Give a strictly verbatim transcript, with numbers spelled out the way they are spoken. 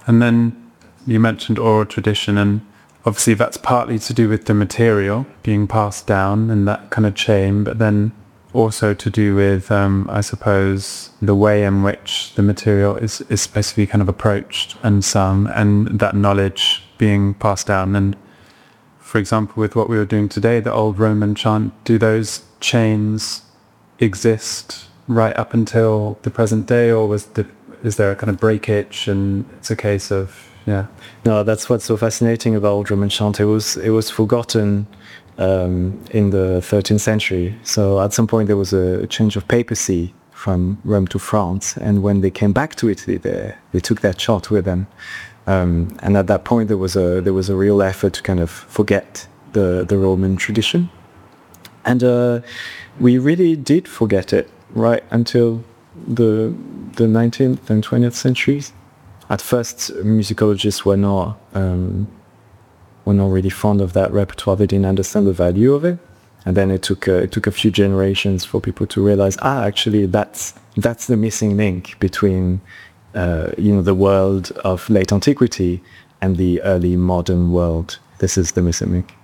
And then you mentioned oral tradition, and obviously that's partly to do with the material being passed down in that kind of chain, but then also to do with, um, I suppose, the way in which the material is, is supposed to be kind of approached and sung, and that knowledge being passed down. And for example, with what we were doing today, the old Roman chant, do those chains exist right up until the present day, or was the, is there a kind of breakage and it's a case of, yeah? No, that's what's so fascinating about old Roman chant. It was, it was forgotten um, in the thirteenth century. So at some point there was a change of papacy from Rome to France, and when they came back to Italy, they, they took that chant with them. Um, and at that point, there was a there was a real effort to kind of forget the, the Roman tradition, and uh, we really did forget it right until the the nineteenth and twentieth centuries. At first, musicologists were not um, were not really fond of that repertoire. They didn't understand the value of it, and then it took uh, it took a few generations for people to realize, ah, actually, that's that's the missing link between Uh, you know, the world of late antiquity and the early modern world. This is the missing link.